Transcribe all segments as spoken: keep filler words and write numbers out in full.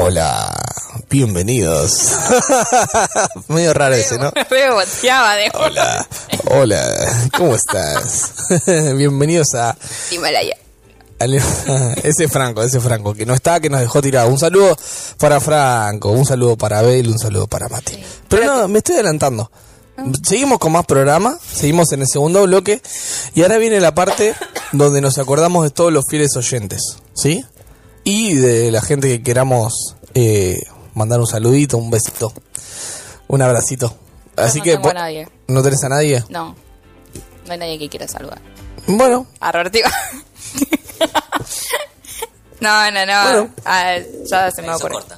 Hola, bienvenidos. Medio raro ese, ¿no? Me boteaba de Hola, hola, ¿cómo estás? Bienvenidos a Himalaya. Ese es Franco, ese es Franco, que no está, que nos dejó tirado. Un saludo para Franco, un saludo para Abel, un saludo para Mati. Sí. Pero no, me estoy adelantando. Seguimos con más programa, seguimos en el segundo bloque y ahora viene la parte donde nos acordamos de todos los fieles oyentes, ¿sí? Y de la gente que queramos eh, mandar un saludito, un besito, un abracito. Así no que tengo a nadie. ¿No tenés a nadie? No, no hay nadie que quiera saludar. Bueno. Arrartigo. No, no, no. Bueno. Ah, ya se me va a ocurrir.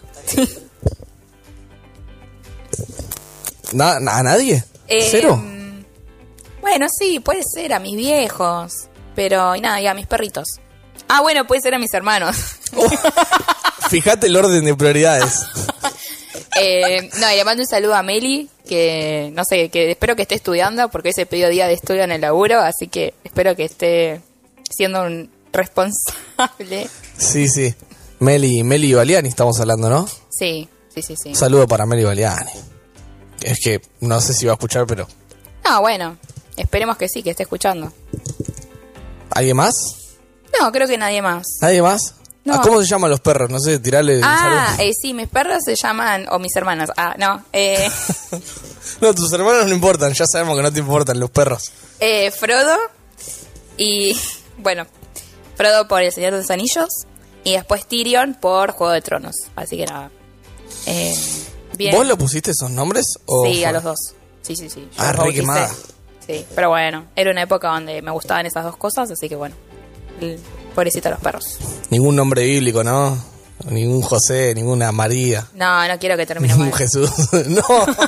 ¿Na- ¿A nadie? Eh, ¿Cero? Bueno, sí, puede ser a mis viejos. Pero, y nada, y a mis perritos. Ah, bueno, puede ser a mis hermanos. Oh, fíjate el orden de prioridades. eh, no, y le mando un saludo a Meli, que no sé, que espero que esté estudiando, porque hoy se pidió día de estudio en el laburo, así que espero que esté siendo un responsable. Sí, sí. Meli, Meli Baliani estamos hablando, ¿no? Sí, sí, sí, sí. Un saludo para Meli Baliani. Es que no sé si va a escuchar, pero... No, bueno, esperemos que sí, que esté escuchando. ¿Alguien más? No, creo que nadie más. ¿Nadie más? No. ¿A ¿Cómo se llaman los perros? No sé, tirarle... Ah, eh, sí, mis perros se llaman, o mis hermanas. Ah, no, eh... No, tus hermanos no importan, ya sabemos que no te importan los perros. eh, Frodo y, bueno, Frodo por El Señor de los Anillos y después Tyrion por Juego de Tronos. Así que nada. Eh, bien. ¿Vos le pusiste esos nombres? O Sí, fue? a los dos. Sí, sí, sí. Yo Ah, los re bauticé. quemada. Sí, pero bueno, era una época donde me gustaban esas dos cosas, así que bueno. El pobrecito de los perros. Ningún nombre bíblico, ¿no? Ningún José, ninguna María. No, no quiero que termine Ningún mal. Jesús. No.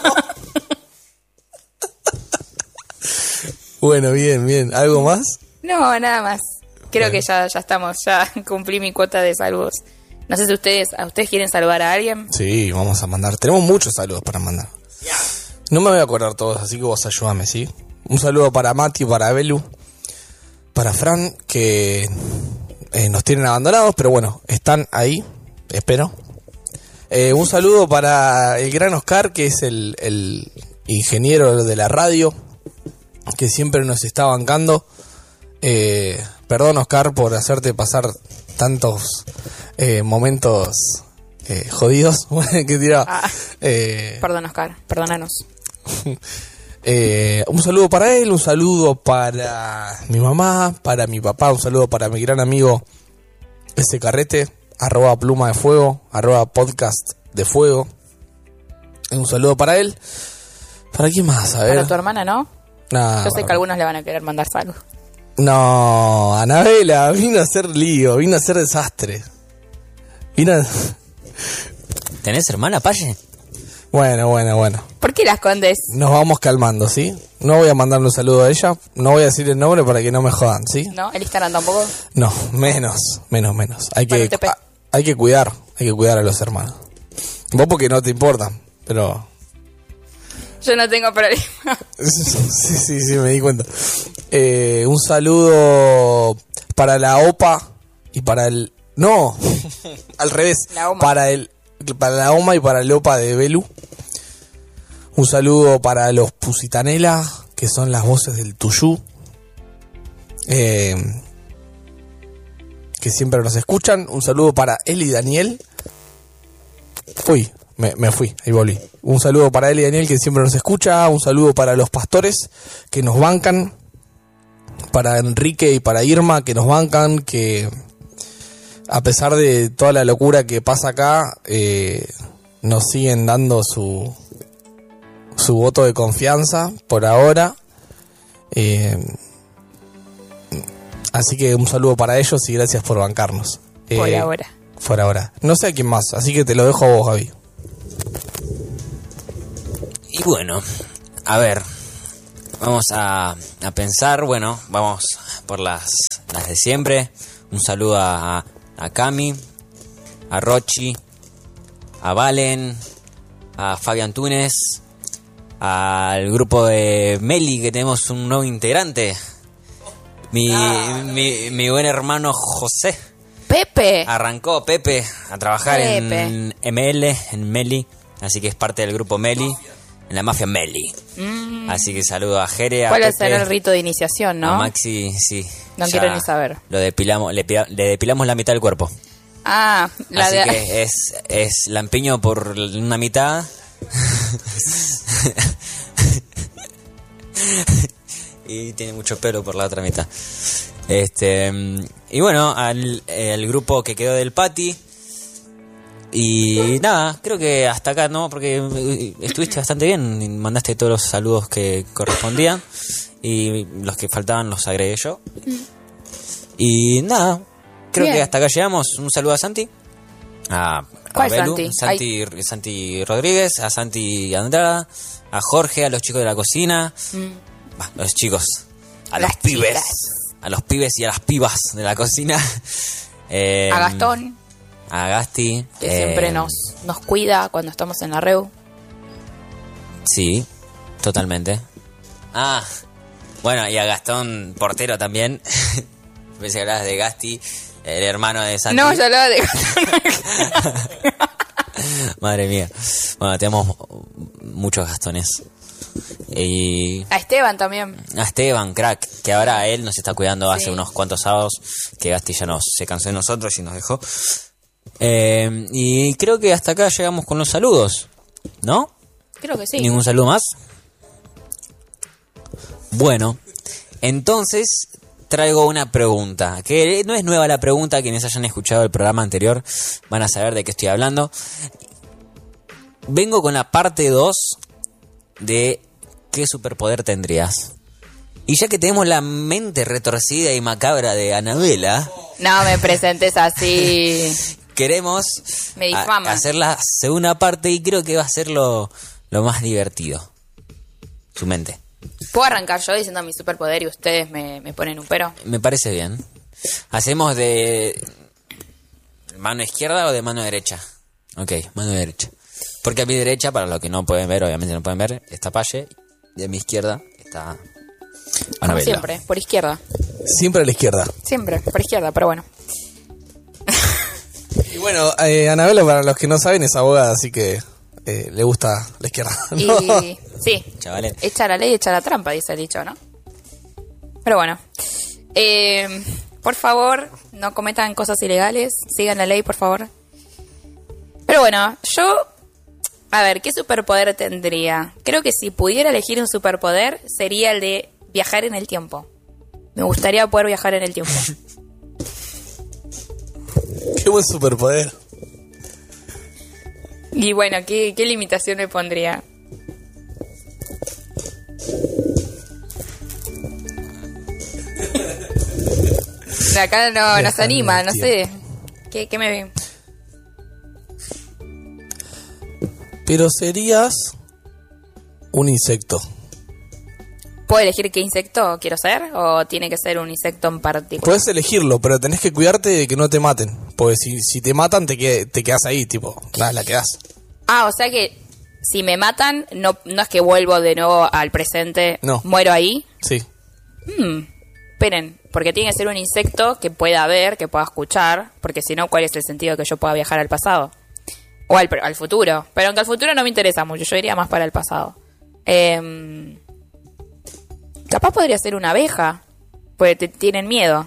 Bueno, bien, bien. ¿Algo más? No, nada más. Creo Bueno. que ya, ya estamos, ya cumplí mi cuota de saludos. No sé si ustedes, ¿a ustedes quieren saludar a alguien? Sí, vamos a mandar. Tenemos muchos saludos para mandar. No me voy a acordar todos, así que vos ayúdame, ¿sí? Un saludo para Mati, para Belu, para Fran, que eh, nos tienen abandonados, pero bueno, están ahí, espero. Eh, un saludo para el gran Oscar, que es el, el ingeniero de la radio, que siempre nos está bancando. Eh, perdón, Oscar, por hacerte pasar tantos eh, momentos eh, jodidos. que tira, Ah. eh, Perdón, Oscar, perdónanos. eh, un saludo para él, un saludo para mi mamá, para mi papá, un saludo para mi gran amigo ese carrete, arroba pluma de fuego, arroba podcast de fuego. Un saludo para él. ¿Para quién más? A ver. Para tu hermana, ¿no? Nah, Yo sé bueno. que algunos le van a querer mandar salud. No, Anabela, vino a hacer lío, vino a hacer desastre. Vino a... ¿Tenés hermana, Paye? Bueno, bueno, bueno. ¿Por qué la escondes? Nos vamos calmando, ¿sí? No voy a mandarle un saludo a ella, no voy a decir el nombre para que no me jodan, ¿sí? ¿No? ¿El Instagram tampoco? No, menos, menos, menos. Hay Bueno, que, te pe- a- hay que cuidar, hay que cuidar a los hermanos. Vos porque no te importa, pero... Yo no tengo problema. Sí, sí, sí, me di cuenta. Eh, un saludo para la O P A y para el... No, al revés. La O M A. Para el para la O M A y para el O P A de Belu. Un saludo para los Pusitanela, que son las voces del Tuyú. Eh, que siempre nos escuchan. Un saludo para él y Daniel. Uy, me, me fui, ahí volví. Un saludo para él y Daniel, que siempre nos escucha. Un saludo para los pastores que nos bancan. Para Enrique y para Irma, que nos bancan, que a pesar de toda la locura que pasa acá, eh, nos siguen dando su su voto de confianza por ahora. Eh, así que un saludo para ellos y gracias por bancarnos. Por Eh, ahora. Por ahora. No sé a quién más, así que te lo dejo a vos, Gaby. Y bueno, a ver, vamos a, a pensar, bueno, vamos por las, las de siempre. Un saludo a, a Cami, a Rochi, a Valen, a Fabián Túnez, al grupo de Meli, que tenemos un nuevo integrante. Mi, mi, mi buen hermano José. Pepe. Arrancó Pepe a trabajar Pepe. en M L, en Meli, así que es parte del grupo Meli, en la mafia Meli. Mm. Así que saludo a Jere, a ¿Cuál Pepe, será el rito de iniciación, no? a Maxi, sí. No ya quiero ni saber. Lo depilamos, le, pila- le depilamos la mitad del cuerpo. Ah, la Así de... que es, es lampiño por una mitad. Y tiene mucho pelo por la otra mitad. Este y bueno, al el grupo que quedó del Pati. Y nada, creo que hasta acá, ¿no? Porque estuviste bastante bien, mandaste todos los saludos que correspondían. Y los que faltaban los agregué yo. Y nada, creo Bien. que hasta acá llegamos. Un saludo a Santi. A, a ¿Cuál Belu, Santi? Santi, Santi Rodríguez, a Santi Andrada, a Jorge, a los chicos de la cocina. Mm. Bah, los chicos, a Las los pibes, chicas. a los pibes y a las pibas de la cocina. Eh, A Gastón, A Gasti. que eh, siempre nos, nos cuida cuando estamos en la reu. Sí, totalmente. Ah, bueno, y a Gastón Portero también. Pensé que hablabas de Gasti, el hermano de Santi. No, yo hablaba de Gastón. Madre mía. Bueno, tenemos muchos Gastones. Y A Esteban también. a Esteban, crack, que ahora él nos está cuidando hace Sí. unos cuantos sábados, que Gasti ya nos, se cansó de nosotros y nos dejó. Eh, y creo que hasta acá llegamos con los saludos, ¿no? Creo que sí. ¿Ningún saludo más? Bueno, entonces traigo una pregunta, que no es nueva la pregunta, quienes hayan escuchado el programa anterior van a saber de qué estoy hablando. Vengo con la parte dos de ¿qué superpoder tendrías? Y ya que tenemos la mente retorcida y macabra de Anabela, No me presentes así. queremos Me a- difaman. hacer la segunda parte y creo que va a ser lo, lo más divertido. Su mente. ¿Puedo arrancar yo diciendo mi superpoder y ustedes me, me ponen un pero? Me parece bien. ¿Hacemos de mano izquierda o de mano derecha? Ok, mano derecha. Porque a mi derecha, para los que no pueden ver, obviamente no pueden ver, está Paye. Y a mi izquierda está Como Anabela. siempre, por izquierda. Siempre a la izquierda. Siempre, por izquierda, pero bueno. Y bueno, eh, Anabela, para los que no saben, es abogada, así que eh, le gusta la izquierda. Y ¿no? sí, Chavales. echa la ley, echa la trampa, dice el dicho, ¿no? Pero bueno. Eh, por favor, no cometan cosas ilegales. Sigan la ley, por favor. Pero bueno, yo... A ver, ¿qué superpoder tendría? Creo que si pudiera elegir un superpoder, sería el de viajar en el tiempo. Me gustaría poder viajar en el tiempo. Qué buen superpoder. Y bueno, ¿qué, qué limitación me pondría? Acá no nos Viajar en anima, el no sé. ¿Qué, qué me ven? Pero serías un insecto. ¿Puedo elegir qué insecto quiero ser? ¿O tiene que ser un insecto en particular? Puedes elegirlo, pero tenés que cuidarte de que no te maten. Porque si, si te matan, te, que- te quedas ahí, tipo, nada, la quedás. Ah, o sea que si me matan, no, no es que vuelvo de nuevo al presente, No. muero ahí. Sí. Hmm, esperen, porque tiene que ser un insecto que pueda ver, que pueda escuchar, porque si no, ¿cuál es el sentido de que yo pueda viajar al pasado? O al, al futuro. Pero aunque al futuro no me interesa mucho, yo iría más para el pasado. Eh, capaz podría ser una abeja, porque te tienen miedo.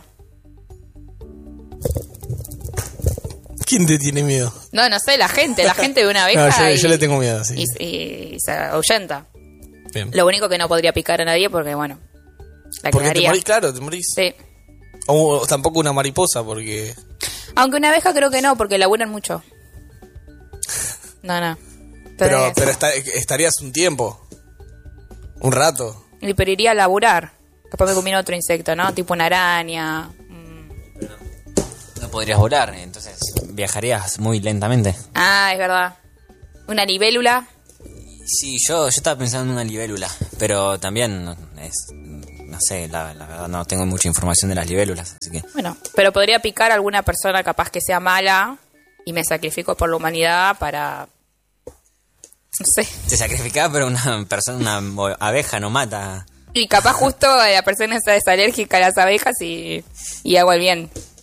¿Quién te tiene miedo? No, no sé, la gente, la gente de una abeja. No, yo, y, yo le tengo miedo, sí. y, y- y se ahuyenta. Bien. Lo único que no podría picar a nadie porque, bueno, la Porque te quedaría. morís, claro, te morís. Sí. O, o tampoco una mariposa, porque... Aunque una abeja creo que no, porque laburan mucho. No, no. Pero, Entonces, pero esta- estarías un tiempo. Un rato. y pero iría a laburar. Capaz me comiera otro insecto, ¿no? Tipo una araña. Mm. No podrías volar, entonces viajarías muy lentamente. Ah, es verdad. Una libélula. Sí, yo, yo estaba pensando en una libélula, pero también es, no sé, la, la verdad no tengo mucha información de las libélulas, así que... Bueno, pero podría picar a alguna persona capaz que sea mala y me sacrifico por la humanidad para... No sé. Te sacrificaba, pero una persona, una abeja no mata. Y capaz justo la persona esa es alérgica a las abejas y, y hago el bien.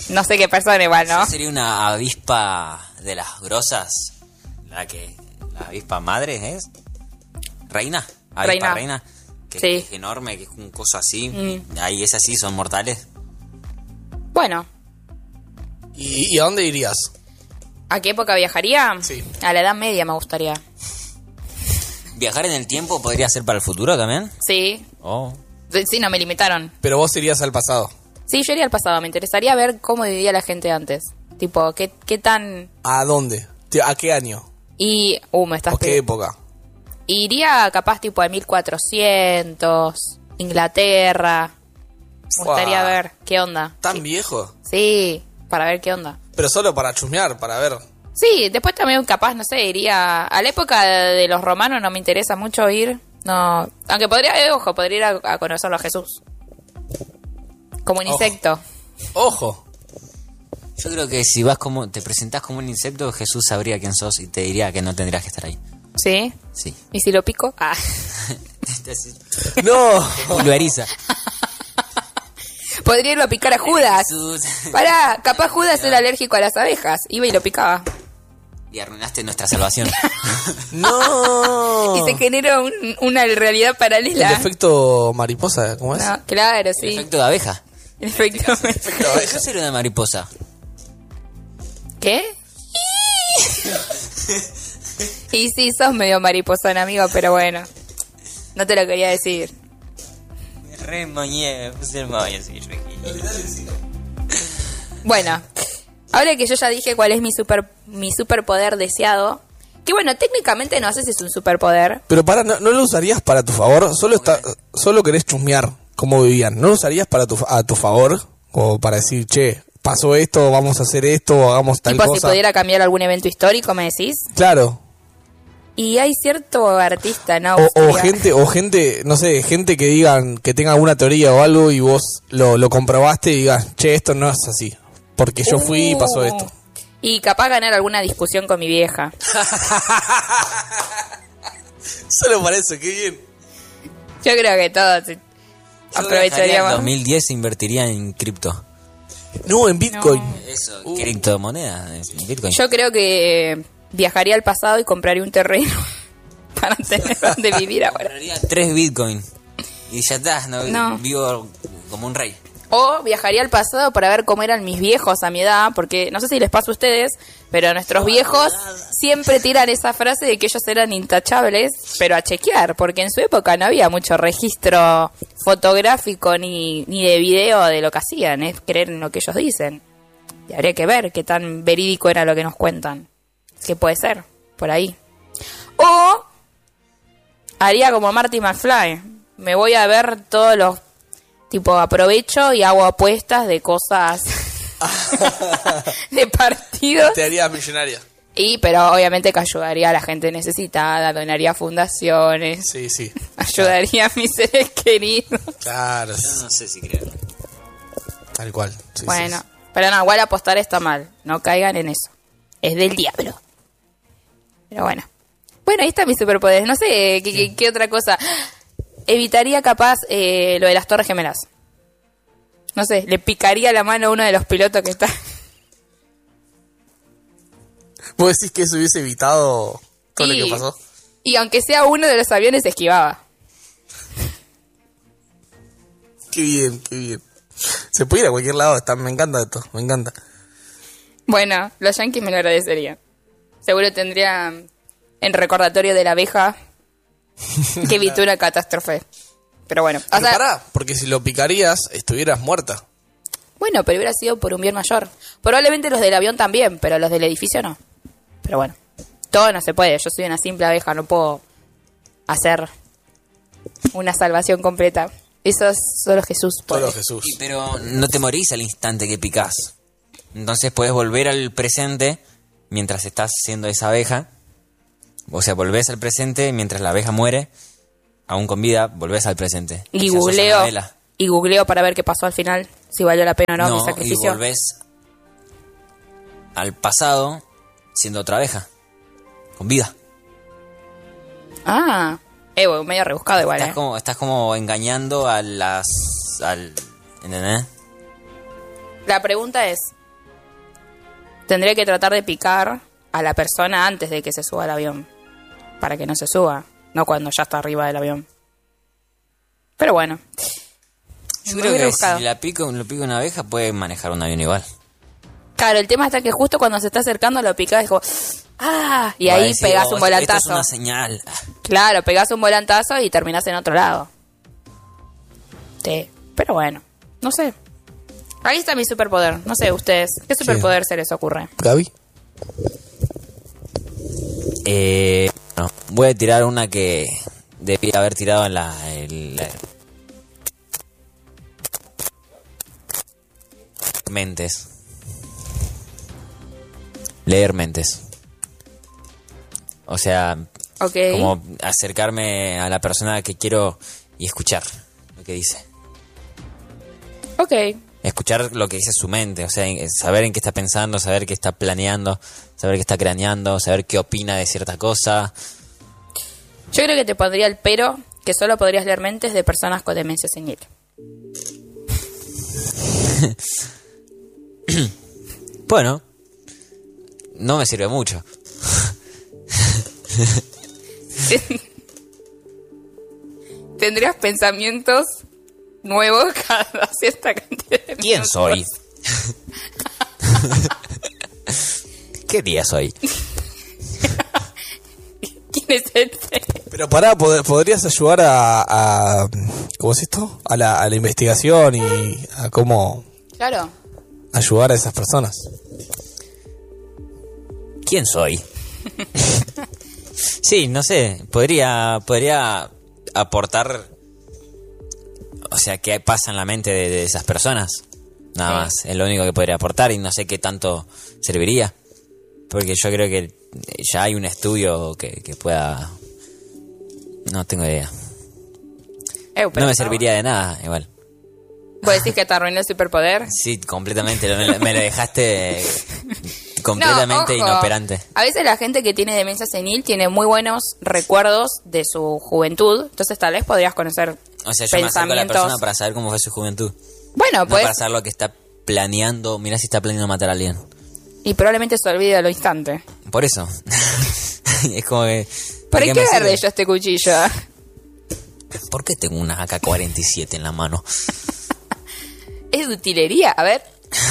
No sé qué persona igual, ¿no? Yo sería una avispa de las grosas. La que... La avispa madre es... Reina. Avispa Reina. reina. Que Sí. es enorme, que es un coso así. Mm. Ahí es así, son mortales. Bueno, ¿Y, y a dónde irías? ¿a qué época viajaría? Sí. A la Edad Media me gustaría. ¿Viajar en el tiempo podría ser para el futuro también? Sí. Oh. Sí, no me limitaron. Pero vos irías al pasado. Sí, yo iría al pasado. Me interesaría ver cómo vivía la gente antes. Tipo, qué, qué tan... ¿A dónde? Tío, ¿a qué año? Y... Uh, me estás... ¿O qué pe- época? Iría capaz tipo a mil cuatrocientos, Inglaterra. Me gustaría Fua. ver qué onda. ¿Tan viejo? Sí, para ver qué onda. Pero solo para chusmear, para ver. Sí, después también capaz, no sé, iría... A la época de los romanos no me interesa mucho ir. No, aunque podría, eh, ojo, podría ir a, a conocerlo a Jesús. Como un Ojo. insecto. Ojo. Yo creo que si vas como... Te presentás como un insecto, Jesús sabría quién sos y te diría que no tendrías que estar ahí. ¿Sí? Sí. ¿Y si lo pico? Ah. No. Lo eriza. Podría irlo a picar a Judas. Jesús. Pará, capaz Judas era alérgico a las abejas. Iba y lo picaba. Y arruinaste nuestra salvación. No. Y se generó un- una realidad paralela. El efecto mariposa, ¿cómo es? No, claro, El sí. efecto de abeja. El efecto. Yo sería una mariposa. ¿Qué? Y sí, sos medio mariposón, amigo, pero bueno. No te lo quería decir. Re moñé, puse el moño, sí, re Bueno, ahora que yo ya dije cuál es mi super mi superpoder deseado, que bueno, técnicamente no sé si es un superpoder. Pero para, ¿no, no lo usarías para tu favor? Solo está, solo querés chusmear cómo vivían. ¿No lo usarías para tu, a tu favor? Como para decir, che, pasó esto, vamos a hacer esto, o hagamos tal Tipo, si cosa. pudiera cambiar algún evento histórico, me decís. Claro. Y hay cierto artista, ¿no? O, o Sería- gente, o gente, no sé, gente que digan, que tenga alguna teoría o algo y vos lo, lo comprobaste y digas, che, esto no es así. Porque yo fui y pasó Uh, esto. Y capaz ganar alguna discusión con mi vieja. Solo para eso, qué bien. Yo creo que todos sí, En aprovecharíamos. dos mil diez invertiría en cripto. No, en Bitcoin. Eso, criptomoneda, es Bitcoin. Yo creo que eh, viajaría al pasado y compraría un terreno para tener donde vivir ahora. Compraría tres Bitcoin y ya está, no, No. vivo como un rey. O viajaría al pasado para ver cómo eran mis viejos a mi edad, porque no sé si les pasa a ustedes, pero nuestros viejos siempre tiran esa frase de que ellos eran intachables, pero a chequear, porque en su época no había mucho registro fotográfico ni, ni de video de lo que hacían, es creer en lo que ellos dicen. Y habría que ver qué tan verídico era lo que nos cuentan. ¿Qué puede ser? Por ahí. O haría como Marty McFly. Me voy a ver todos los... Tipo, aprovecho y hago apuestas de cosas... de partidos. Te harías millonaria. Y, pero obviamente que ayudaría a la gente necesitada, donaría a fundaciones, Sí, sí. ayudaría a mis seres queridos. Claro, Yo no sé si creerlo. tal cual. Sí, Bueno, sí, sí. pero no, igual apostar está mal. No caigan en eso. Es del diablo. Pero bueno. Bueno, ahí está mi superpoder. No sé qué, qué- qué otra cosa. Evitaría capaz eh, lo de las Torres Gemelas. No sé, le picaría la mano a uno de los pilotos que está. ¿Vos decís que eso hubiese evitado todo Y- lo que pasó? Y aunque sea uno de los aviones, esquivaba. Qué bien, qué bien. Se puede ir a cualquier lado, está, me encanta esto, me encanta. Bueno, los yankees me lo agradecerían. Seguro tendría en recordatorio de la abeja que evitó una catástrofe. Pero bueno, o Pero sea, pará, porque si lo picarías, estuvieras muerta. bueno, pero hubiera sido por un bien mayor. Probablemente los del avión también, pero los del edificio no. Pero bueno, todo no se puede. Yo soy una simple abeja, no puedo hacer una salvación completa. Eso es solo Jesús puede. Solo Jesús. Y, pero no te morís al instante que picás. Entonces puedes volver al presente mientras estás siendo esa abeja. O sea, volvés al presente mientras la abeja muere. Aún con vida, volvés al presente. Y O sea, sos googleo, Anabela. y googleo para ver qué pasó al final, si valió la pena o no, mi No, y sacrificio. volvés al pasado siendo otra abeja. Con vida. Ah, eh, bueno, medio rebuscado igual, Estás eh. como, estás como engañando a las... Al, ¿entendés? La pregunta es, tendría que tratar de picar a la persona antes de que se suba al avión, para que no se suba, no cuando ya está arriba del avión. Pero bueno. Yo Me creo hubiera que buscado. si la pico, lo pico una abeja, puede manejar un avión igual. Claro, el tema está que justo cuando se está acercando lo picás y como, ¡ah! Y Va a ahí decir, pegás "Oh, un esto- volantazo. Esto es una señal. Claro, pegás un volantazo y terminás en otro lado. Sí, pero bueno, no sé. Ahí está mi superpoder. No sé, ustedes, ¿qué superpoder se les ocurre? Gaby. Eh, no, voy a tirar una que debía haber tirado en la, en la- mentes. Leer mentes. O sea, Ok. como acercarme a la persona que quiero y escuchar lo que dice. Ok. Escuchar lo que dice su mente, o sea, en- saber en qué está pensando, saber qué está planeando, saber qué está craneando, saber qué opina de cierta cosa. Yo creo que te pondría el pero que solo podrías leer mentes de personas con demencia senil. Bueno, no me sirve mucho. Tendrías pensamientos nuevos cada cierta cantidad de ¿Quién minutos. soy? ¿Qué día soy? ¿Quién es este? Pero pará, pod- podrías ayudar a, a ¿cómo es esto? A la, a la investigación y a cómo Claro. ayudar a esas personas. ¿Quién soy? Sí, no sé, podría podría aportar, o sea, qué pasa en la mente de, de esas personas. Nada Sí. más, es lo único que podría aportar y no sé qué tanto serviría. Porque yo creo que ya hay un estudio que, que pueda... No tengo idea. Eh, pero No me está serviría de nada, igual. bueno. ¿Vos decís que te arruinó el superpoder? Sí, completamente, lo- me, lo- me lo dejaste completamente No, ojo. inoperante. A veces la gente que tiene demencia senil tiene muy buenos recuerdos de su juventud, entonces tal vez podrías conocer O sea, yo me acerco a la pensamientos. persona para saber cómo fue su juventud. Bueno, No pues, para saber lo que está planeando. Mirá si está planeando matar a alguien. y probablemente se olvide a lo instante. Por eso. Es como que... ¿Para ¿de qué me agarré sirve? yo este cuchillo? ¿Por qué tengo una A K cuarenta y siete en la mano? Es de utilería, a ver.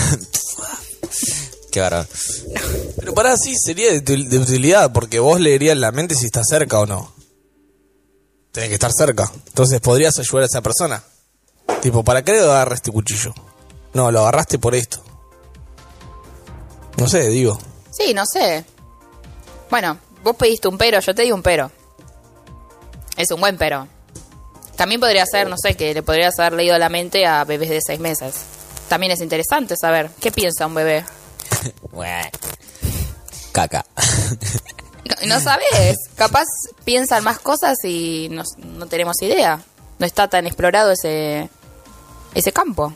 Qué bárbaro. Pero pará, sí, sería de, util- de utilidad, porque vos leerías la mente si está cerca o no. Tiene que estar cerca. Entonces podrías ayudar a esa persona. Tipo, ¿para qué le agarras este cuchillo? No, lo agarraste por esto. No sé, digo. Sí, no sé. Bueno, vos pediste un pero, yo te di un pero. Es un buen pero. También podría ser, no sé, que le podrías haber leído la mente a bebés de seis meses. También es interesante saber qué piensa un bebé. Bueno. Caca. No, no sabes, capaz piensan más cosas y no, no tenemos idea. No está tan explorado ese ese campo.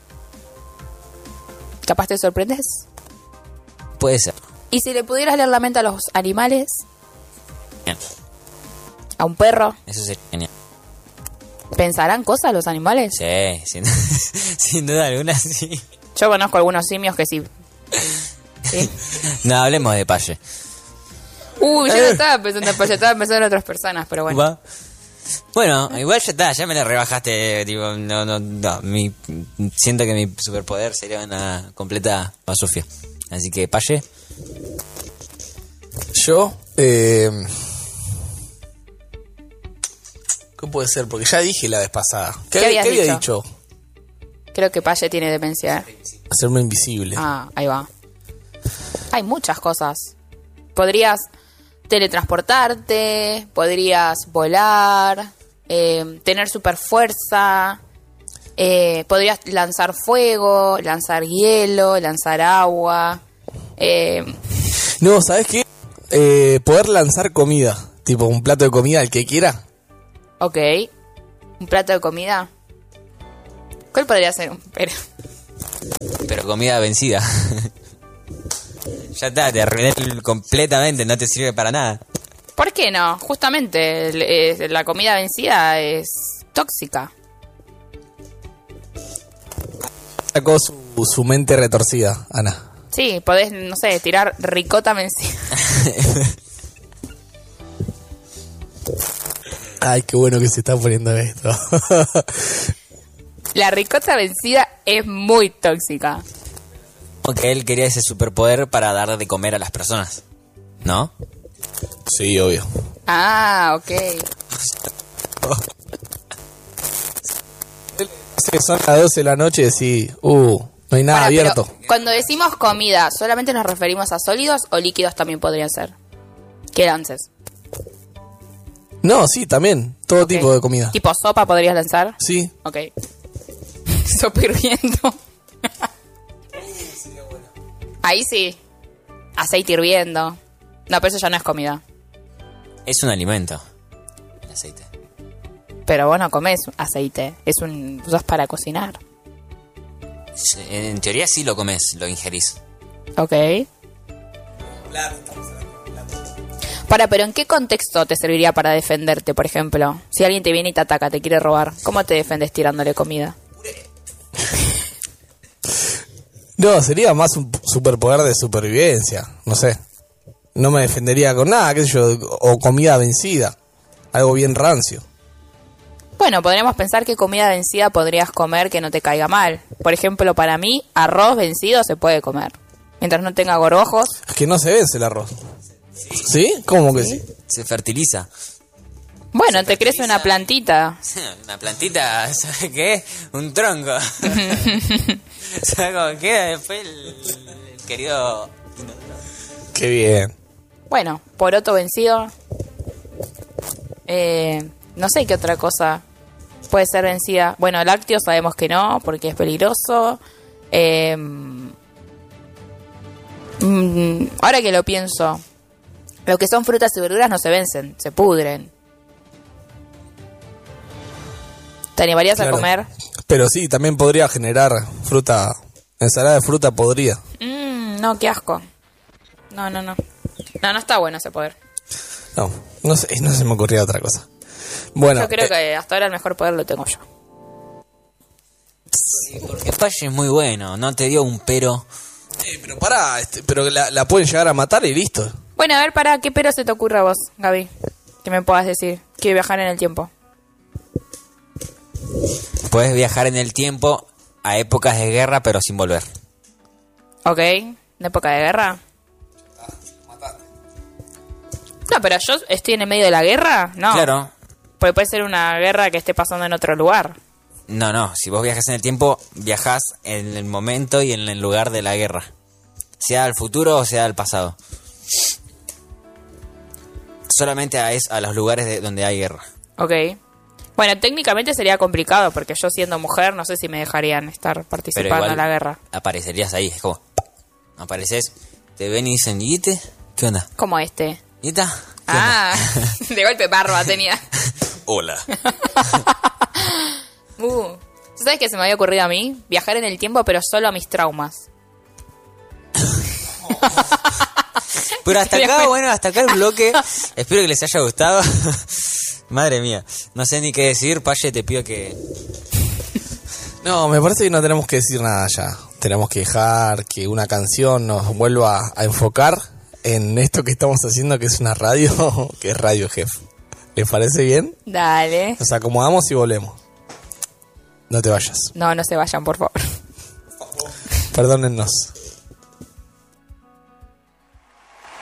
Capaz te sorprendes. Puede ser. Y si le pudieras leer la mente a los animales, Bien. a un perro, Eso sería genial. ¿pensarán cosas los animales? Sí, sin, sin duda alguna, sí. Yo conozco algunos simios que sí. ¿Sí? No, hablemos de Paye. Uy, yo no estaba pensando en Paye, estaba pensando en otras personas, pero bueno. Va. Bueno, igual ya está, ya me la rebajaste, tipo, no, no, no, mi, siento que mi superpoder sería una completa basofia. Así que, Paye, Yo, eh... ¿qué puede ser? Porque ya dije la vez pasada. ¿Qué, ¿Qué habías ¿qué había dicho? dicho? Creo que Paye tiene demencia. Hacerme invisible. Ah, ahí va. Hay muchas cosas. Podrías teletransportarte, podrías volar, eh, tener super fuerza, eh, podrías lanzar fuego, lanzar hielo, lanzar agua. Eh, No, ¿sabes qué? Eh, poder lanzar comida. Tipo, un plato de comida al que quiera. ok. Un plato de comida. ¿Cuál podría ser? un- Pero, pero comida vencida. Ya está, te arruiné completamente, no te sirve para nada. ¿por qué no? Justamente el- eh, la comida vencida es tóxica. Sacó su su mente retorcida, Ana. Sí, podés, no sé, tirar ricota vencida. Ay, qué bueno que se está poniendo esto. La ricota vencida es muy tóxica. Porque él quería ese superpoder para dar de comer a las personas, ¿no? Sí, obvio. Ah, ok. Sí, son las doce de la noche y decís, uh, no hay nada Pará, abierto. pero cuando decimos comida, ¿solamente nos referimos a sólidos o líquidos también podrían ser? ¿Qué lances? No, sí, también. Todo Ok. tipo de comida. ¿Tipo sopa podrías lanzar? Sí. Ok. Sopa hirviendo. Ahí sí. Aceite hirviendo. No, pero eso ya no es comida. Es un alimento. El aceite. Pero vos no comés aceite. Es un... usas para cocinar. En teoría sí lo comes, lo ingerís. Ok. Para, pero ¿en qué contexto te serviría para defenderte, por ejemplo? Si alguien te viene y te ataca, te quiere robar, ¿cómo te defendes tirándole comida? No, sería más un superpoder de supervivencia. No sé. No me defendería con nada, qué sé yo. O comida vencida. Algo bien rancio. Bueno, podríamos pensar qué comida vencida podrías comer que no te caiga mal. Por ejemplo, para mí, arroz vencido se puede comer. Mientras no tenga gorgojos. Es que no se vence el arroz. ¿Sí? ¿Cómo que sí? Se fertiliza. Bueno, Se te crece fertiliza. una plantita. Una plantita, ¿sabes qué? Un tronco. ¿Sabes cómo queda después el, el querido... Qué bien. Bueno, poroto vencido. Eh, no sé qué otra cosa puede ser vencida. Bueno, lácteo sabemos que no, porque es peligroso. Eh, mm, ahora que lo pienso, lo que son frutas y verduras no se vencen, se pudren. ¿Te animarías Claro. a comer? Pero sí, también podría generar fruta, ensalada de fruta podrida. Mm, no, qué asco. No, no, no. No, no está bueno ese poder. No, no sé, no se me ocurría otra cosa. Bueno, Yo creo eh, que hasta ahora el mejor poder lo tengo yo. Porque Falle es muy bueno, no te dio un pero. eh, pero pará, este, pero la, la pueden llegar a matar y listo. Bueno, a ver, para ¿qué pero se te ocurre a vos, Gaby? Que me puedas decir. Quiero viajar en el tiempo. Puedes viajar en el tiempo a épocas de guerra, pero sin volver. ¿Ok? ¿En época de guerra? No, pero yo estoy en el medio de la guerra, no. Claro. Porque puede ser una guerra que esté pasando en otro lugar. No, no, si vos viajas en el tiempo, viajás en el momento y en el lugar de la guerra. Sea al futuro o sea al pasado. Solamente a, es, a los lugares de, donde hay guerra. Ok. Bueno, técnicamente sería complicado porque yo siendo mujer no sé si me dejarían estar Pero participando igual en la guerra. aparecerías ahí, es como... Apareces, te ven y dicen, ¿y este? ¿Qué onda? Como este. ¿Y esta? ¿Qué Ah, de golpe barba tenía. Hola. Uh, ¿sabes qué se me había ocurrido a mí? Viajar en el tiempo, pero solo a mis traumas. Pero hasta acá, bueno, hasta acá el bloque. Espero que les haya gustado. Madre mía, no sé ni qué decir. Paye, te pido que... No, me parece que no tenemos que decir nada ya. Tenemos que dejar que una canción nos vuelva a enfocar en esto que estamos haciendo, que es una radio, que es Radio Jef. ¿Les parece bien? Dale. Nos acomodamos y volvemos. No te vayas. No, no se vayan, por favor. Perdónennos.